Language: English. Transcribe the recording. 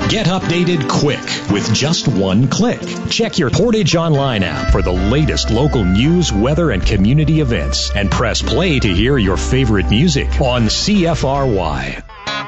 Get updated quick with just one click. Check your Portage Online app for the latest local news, weather, and community events. And press play to hear your favorite music on CFRY.